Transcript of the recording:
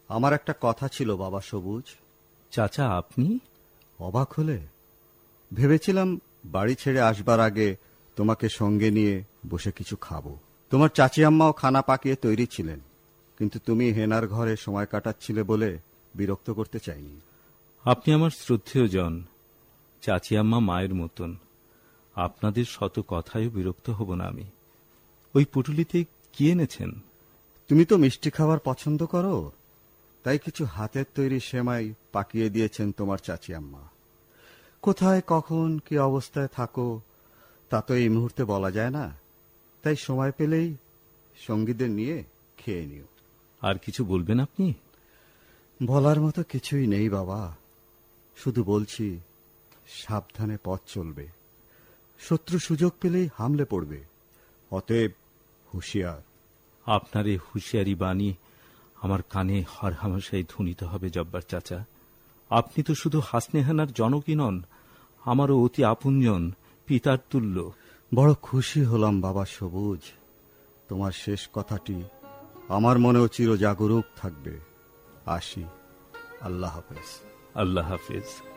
আমার একটা কথা ছিল বাবা সবুজ। চাচা, আপনি? অবাক হলে? ভেবেছিলাম বাড়ি ছেড়ে আসবার আগে তোমাকে সঙ্গে নিয়ে বসে কিছু খাবো। তোমার চাচি আম্মাও খানা পাকিয়ে তৈরি ছিলেন, কিন্তু তুমি হেনার ঘরে সময় কাটাচ্ছিলে বলে বিরক্ত করতে চাইনি। আপনি আমার শ্রদ্ধেয় জন। চাচি আম্মা মায়ের মতন। আপনাদের শত কথায়ও বিরক্ত হব না আমি। ওই পুটুলিতে কি এনেছেন? তুমি তো মিষ্টি খাবার পছন্দ করো, তাই কিছু হাতের তৈরি সেমাই পাকিয়ে দিয়েছেন তোমার চাচি আম্মা। কোথায় কখন কি অবস্থায় থাকো তা তো এই মুহূর্তে বলা যায় না, তাই সময় পেলেই সঙ্গীদের নিয়ে খেয়ে নিও। আর কিছু বলবেন আপনি? বলার মতো কিছুই নেই বাবা, শুধু বলছি সাবধানে পথ চলবে। শত্রু সুযোগ পেলেই হামলে পড়বে, অতএব হুঁশিয়ার। আপনার এই হুঁশিয়ারি বাণী আমার কানে হরহামেশাই ধ্বনিত হবে জব্বার চাচা। আপনি তো শুধু হাসনেহানার জনকই নন, আমারও অতি আপনজন, পিতার তুল্য। বড় খুশি হলাম বাবা সবুজ, তোমার শেষ কথাটি আমার মনেও চিরজাগরুক থাকবে। আসি, আল্লাহ হাফেজ। আল্লাহ হাফেজ।